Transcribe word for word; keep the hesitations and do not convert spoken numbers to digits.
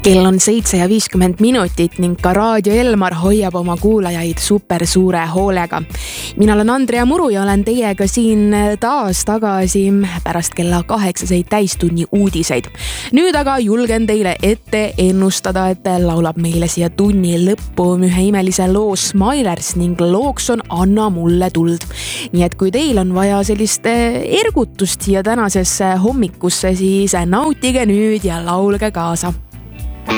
Kell on seitse ja viiskümmend minutit ning ka Raadio Elmar hoiab oma kuulajaid super suure hoolega. Mina olen Andrea Muru ja olen teiega siin taas tagasi pärast kella kaheksaseid täistunni uudiseid. Nüüd aga julgen teile ette ennustada, et laulab meile siia tunni lõppu ühe imelise loo Smilers ning looks on Anna mulle tuld. Nii et kui teil on vaja sellist ergutust siia tänasesse hommikusse, siis nautige nüüd ja laulge kaasa.